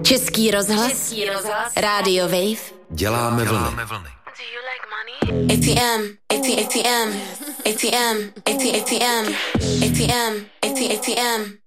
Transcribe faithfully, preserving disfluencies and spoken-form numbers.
Český rozhlas, Český rozhlas, Radio Wave, Děláme vlny. Do you like money? A T M, A T A T M, A T M, A T A T M, A T M, A T A T M.